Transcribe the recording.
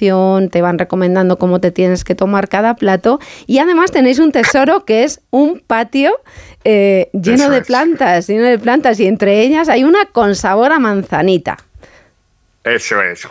información, te van recomendando cómo te tienes que tomar cada plato y además tenéis un tesoro que es un patio lleno de plantas y entre ellas hay una con sabor a manzanita. Eso es.